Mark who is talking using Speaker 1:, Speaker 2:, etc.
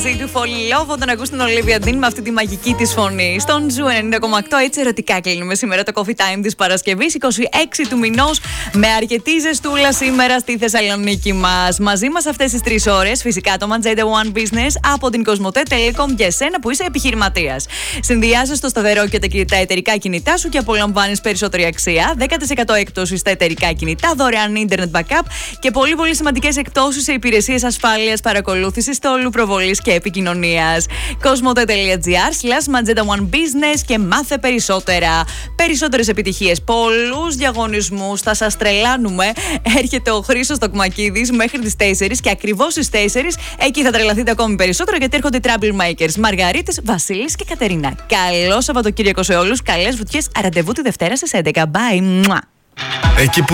Speaker 1: μαζί του Fall in Love. Όταν ακούς την Olivia Dean με αυτή τη μαγική της φωνή. Στον Ζου 90,8 έτσι ερωτικά κλείνουμε σήμερα το Coffee Time της Παρασκευής 26 του μηνός. Με αρκετή ζεστούλα σήμερα στη Θεσσαλονίκη μας. Μαζί μας αυτές τις 3 ώρες φυσικά το Magenta One Business από την Κοσμοτέ Telecom για εσένα που είσαι επιχειρηματίας. Συνδυάζεις το σταθερό και τα εταιρικά κινητά σου και απολαμβάνεις περισσότερη αξία. 10% έκπτωση στα εταιρικά κινητά, δωρεάν internet backup και πολύ σημαντικές εκπτώσεις σε υπηρεσίες ασφάλειας, παρακολούθησης, τόλου, προβολής και επικοινωνίας. Cosmote.gr/Magenta One Business και μάθε περισσότερα. Περισσότερες επιτυχίες, πολλούς διαγωνισμούς, θα σας τρελάνουμε. Έρχεται ο Χρήστος Τοκμακίδης μέχρι τις 4 και ακριβώς στις 4 εκεί θα τρελαθείτε ακόμη περισσότερο γιατί έρχονται οι Trouble Makers. Μαργαρίτες, Βασίλης και Κατερίνα. Καλό Σαββατοκύριακο σε όλους, καλές βουτιές, ραντεβού τη Δευτέρα στις 11. Bye!
Speaker 2: Εκεί που